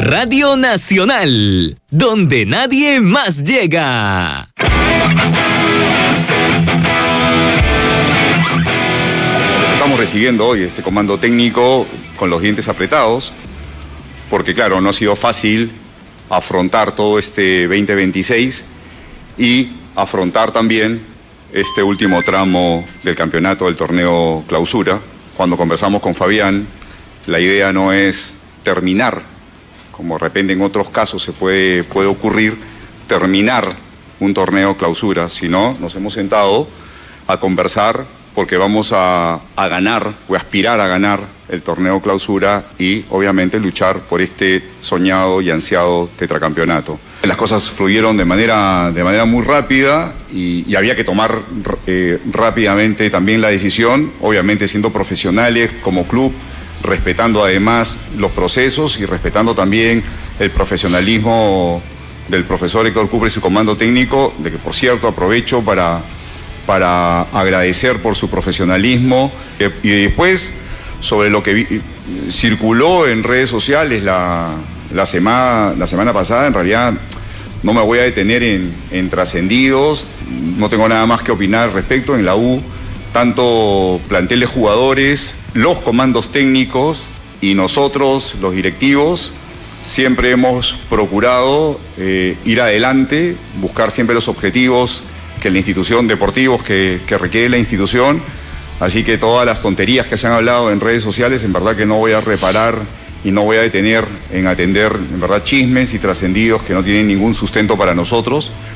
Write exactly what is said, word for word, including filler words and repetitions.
Radio Nacional, donde nadie más llega. Estamos recibiendo hoy este comando técnico con los dientes apretados, porque claro, no ha sido fácil afrontar todo este veinte veintiséis y afrontar también este último tramo del campeonato del torneo clausura. Cuando conversamos con Fabián, la idea no es terminar, como de repente en otros casos se puede, puede ocurrir, terminar un torneo clausura, sino nos hemos sentado a conversar porque vamos a, a ganar o aspirar a ganar el torneo clausura y obviamente luchar por este soñado y ansiado tetracampeonato. Las cosas fluyeron de manera, de manera muy rápida y, y había que tomar eh, rápidamente también la decisión, obviamente siendo profesionales como club, respetando además los procesos y respetando también el profesionalismo del profesor Héctor Cooper y su comando técnico, de que por cierto aprovecho para, para agradecer por su profesionalismo. Eh, y después, sobre lo que vi, circuló en redes sociales la, la, semana, la semana pasada, en realidad no me voy a detener en, en trascendidos, no tengo nada más que opinar al respecto. En la U, tanto plantel de jugadores, los comandos técnicos y nosotros, los directivos, siempre hemos procurado eh, ir adelante, buscar siempre los objetivos que la institución, deportivos que, que requiere la institución. Así que todas las tonterías que se han hablado en redes sociales, en verdad que no voy a reparar y no voy a detener en atender, en verdad, chismes y trascendidos que no tienen ningún sustento para nosotros.